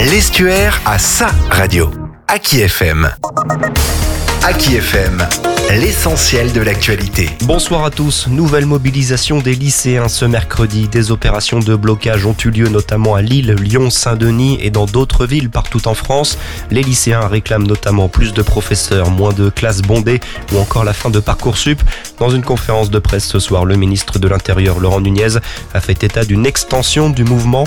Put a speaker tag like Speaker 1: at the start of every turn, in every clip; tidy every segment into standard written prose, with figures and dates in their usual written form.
Speaker 1: L'Estuaire a sa radio. Aki FM. Aki FM, l'essentiel de l'actualité.
Speaker 2: Bonsoir à tous. Nouvelle mobilisation des lycéens ce mercredi. Des opérations de blocage ont eu lieu notamment à Lille, Lyon, Saint-Denis et dans d'autres villes partout en France. Les lycéens réclament notamment plus de professeurs, moins de classes bondées ou encore la fin de Parcoursup. Dans une conférence de presse ce soir, le ministre de l'Intérieur, Laurent Nunez, a fait état d'une extension du mouvement.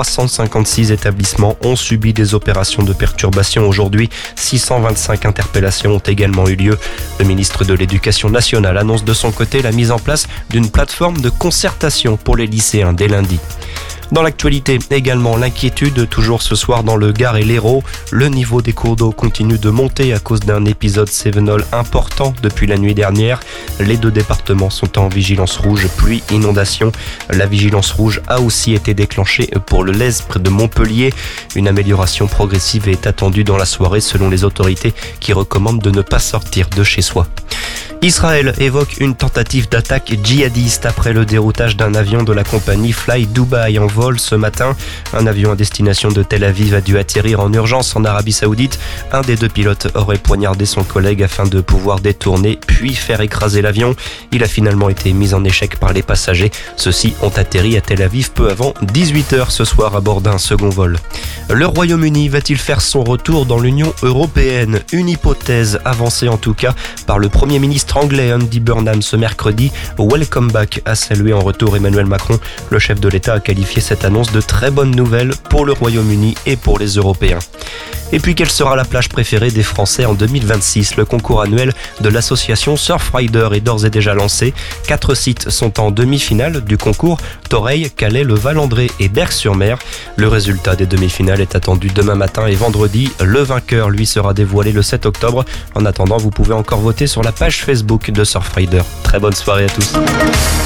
Speaker 2: 356 établissements ont subi des opérations de perturbation aujourd'hui. 625 interpellations ont également eu lieu. Le ministre de l'Éducation nationale annonce de son côté la mise en place d'une plateforme de concertation pour les lycéens dès lundi. Dans l'actualité également, l'inquiétude toujours ce soir dans le Gard et l'Hérault. Le niveau des cours d'eau continue de monter à cause d'un épisode cévenol important depuis la nuit dernière. Les deux départements sont en vigilance rouge, pluie, inondation. La vigilance rouge a aussi été déclenchée pour le Lez près de Montpellier. Une amélioration progressive est attendue dans la soirée selon les autorités qui recommandent de ne pas sortir de chez soi. Israël évoque une tentative d'attaque djihadiste après le déroutage d'un avion de la compagnie Fly Dubai en vol ce matin. Un avion à destination de Tel Aviv a dû atterrir en urgence en Arabie Saoudite. Un des deux pilotes aurait poignardé son collègue afin de pouvoir détourner puis faire écraser l'avion. Il a finalement été mis en échec par les passagers. Ceux-ci ont atterri à Tel Aviv peu avant 18h ce soir à bord d'un second vol. Le Royaume-Uni va-t-il faire son retour dans l'Union européenne ? Une hypothèse avancée en tout cas par le Premier ministre anglais Andy Burnham ce mercredi. Welcome back a salué en retour Emmanuel Macron. Le chef de l'État a qualifié cette annonce de très bonne nouvelle pour le Royaume-Uni et pour les Européens. Et puis, quelle sera la plage préférée des Français en 2026 ? Le concours annuel de l'association Surfrider est d'ores et déjà lancé. 4 sites sont en demi-finale du concours: Toreil, Calais, le Val-André et Berck-sur-Mer. Le résultat des demi-finales est attendu demain matin et vendredi. Le vainqueur, lui, sera dévoilé le 7 octobre. En attendant, vous pouvez encore voter sur la page Facebook de Surfrider. Très bonne soirée à tous.